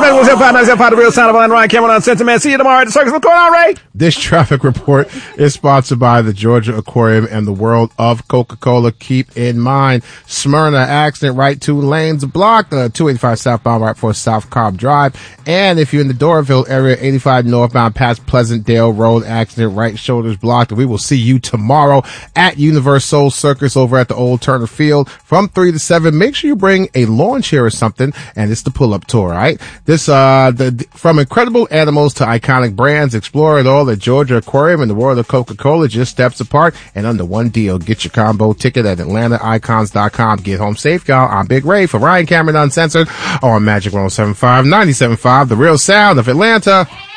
the real sound of Ryan Cameron Uncensored, man. See you tomorrow at the circus. What's going on, Ray? This traffic report is sponsored by the Georgia Aquarium and the World of Coca-Cola. Keep in mind, Smyrna accident right 2 lanes blocked, 285 southbound right for South Cobb Drive. And if you're in the Doraville area, 85 northbound past Pleasantdale Road, accident right shoulders blocked. We will see you tomorrow at Universal Circus over at the Old Turner Field from 3 to 7. Make sure you bring a lawn chair or something, and it's the pull-up tour, all right? This, from incredible animals to iconic brands, explore it all at Georgia Aquarium and the World of Coca-Cola, just steps apart and under one deal. Get your combo ticket at AtlantaIcons.com. Get home safe, y'all. I'm Big Ray for Ryan Cameron Uncensored on Magic 107.5, 97.5, the real sound of Atlanta.